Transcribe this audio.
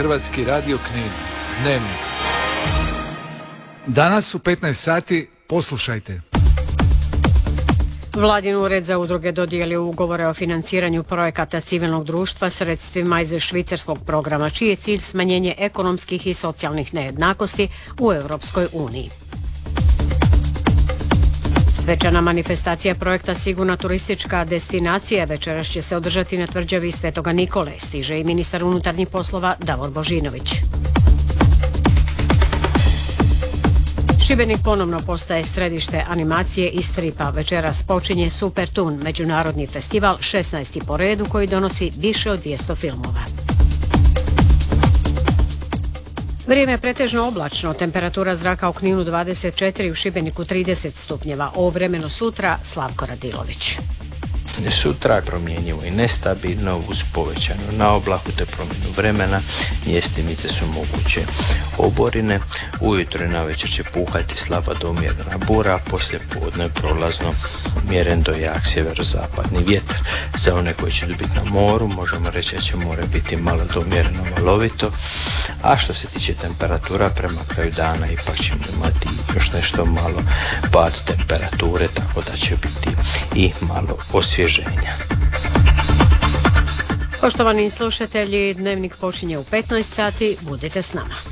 Hrvatski radio Knin. Dnevnik. Danas u 15 sati poslušajte. Vladin ured za udruge dodijelio ugovore o financiranju projekata civilnog društva sredstvima iz švicarskog programa, čiji je cilj smanjenje ekonomskih i socijalnih nejednakosti u Europskoj uniji. Svečana manifestacija projekta Sigurna turistička destinacija večeras će se održati na tvrđavi Svetoga Nikole, stiže i ministar unutarnjih poslova Davor Božinović. Šibenik ponovno postaje središte animacije i stripa. Večeras počinje Super Tun, međunarodni festival, 16. po redu koji donosi više od 200 filmova. Vrijeme je pretežno oblačno, temperatura zraka u Kninu 24, u Šibeniku 30 stupnjeva. O vremenu sutra Slavko Radilović. Sutra je promjenjivo i nestabilno uz povećanu naoblaku te promjenu vremena, mjestimice su moguće oborine, ujutro i navečer će puhati slaba do umjerena bura, poslije podne prolazno mjeren do jak sjeverozapadni vjetar. Za one koji će biti na moru možemo reći da će more biti malo do umjereno valovito, a što se tiče temperatura prema kraju dana ipak ćemo imati još nešto malo pad temperature, tako da će biti i malo osvježenja. Poštovani slušatelji, dnevnik počinje u 15 sati, budite s nama.